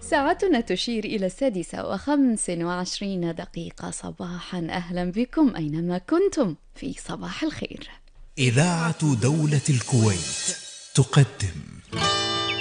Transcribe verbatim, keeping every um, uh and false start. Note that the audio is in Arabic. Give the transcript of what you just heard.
ساعتنا تشير إلى السادسة وخمس وعشرين دقيقة صباحا. أهلا بكم أينما كنتم في صباح الخير. إذاعة دولة الكويت تقدم